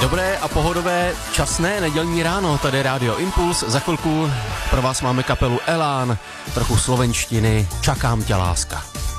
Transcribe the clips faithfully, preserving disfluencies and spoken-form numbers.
Dobré a pohodové časné nedělní ráno, tady Rádio Impuls. Za chvilku pro vás máme kapelu Elán, trochu slovenštiny, Čakám tě láska.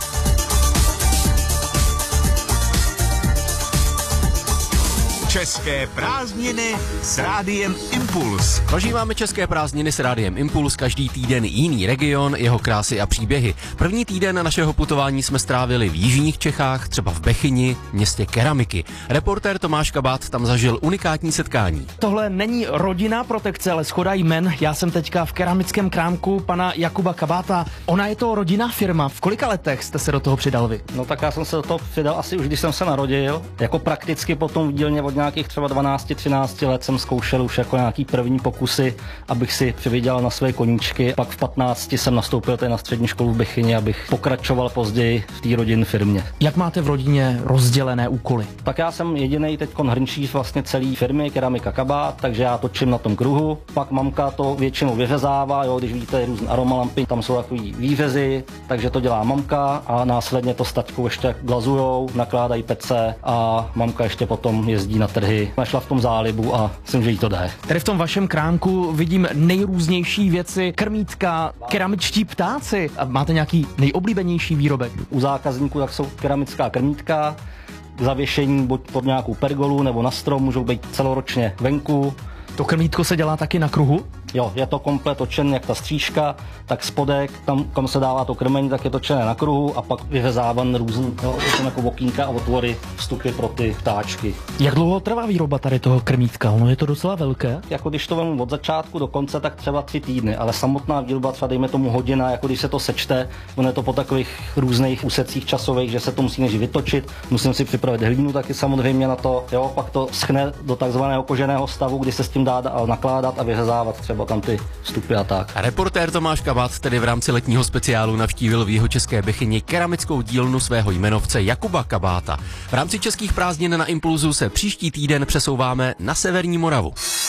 České prázdniny s Rádiem Impuls. Prožíváme české prázdniny s Rádiem Impuls, každý týden jiný region, jeho krásy a příběhy. První týden našeho putování jsme strávili v jižních Čechách, třeba v Bechyni, městě keramiky. Reportér Tomáš Kabát tam zažil unikátní setkání. Tohle není rodinná protekce, ale shoda jmen. Já jsem teďka v keramickém krámku pana Jakuba Kabáta. Ona je to rodinná firma. V kolika letech jste se do toho přidal vy? No tak já jsem se do toho přidal asi už, když jsem se narodil. Jako prakticky potom v dílně od nějakých třeba dvanáct třináct let jsem zkoušel už jako nějaký první pokusy, abych si přivydělal na své koníčky. Pak v patnácti jsem nastoupil tady na střední školu v Bechyni, abych pokračoval později v té rodinné firmě. Jak máte v rodině rozdělené úkoly? Tak já jsem jediný teďkon hrnčíř vlastně celé firmy Keramika Kabát, takže já točím na tom kruhu. Pak mamka to většinou vyřezává, jo, když vidíte různé aromalampy, tam jsou takový výřezy, takže to dělá mamka a následně to s taťkou ještě glazujou, nakládají pece a mamka ještě potom jezdí na trhy. Našla v tom zálibu a myslím, že jí to jde. Tady v tom vašem krámku vidím nejrůznější věci, krmítka, keramičtí ptáci. A máte nějaký nejoblíbenější výrobek? U zákazníků tak jsou keramická krmítka, k zavěšení buď pod nějakou pergolu nebo na strom, můžou být celoročně venku. To krmítko se dělá taky na kruhu? Jo, je to komplet točen jak ta střížka, tak spodek, tam kam se dává to krmení, tak je točené na kruhu a pak vyřezávan různý, jo, jako okýnka a otvory, vstupy pro ty ptáčky. Jak dlouho trvá výroba tady toho krmítka? Ono je to docela velké. Jako když to vemu od začátku do konce, tak třeba tři týdny, ale samotná výroba třeba dejme tomu hodina, jako když se to sečte, ono je to po takových různých úsecích časových, že se to musí než vytočit, musím si připravit hlínu taky samozřejmě na to, jo, pak to schne do takzvaného koženého stavu, kdy se s tím dá nakládat a vyřezávat třeba tam ty vstupy a tak. A reportér Tomáš Kabát tedy v rámci letního speciálu navštívil v jihočeské Bechyni keramickou dílnu svého jmenovce Jakuba Kabáta. V rámci českých prázdnin na Impulzu se příští týden přesouváme na severní Moravu.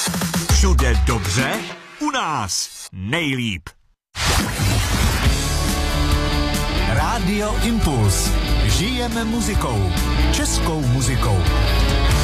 Všude dobře, u nás nejlíp. Rádio Impuls. Žijeme muzikou. Českou muzikou.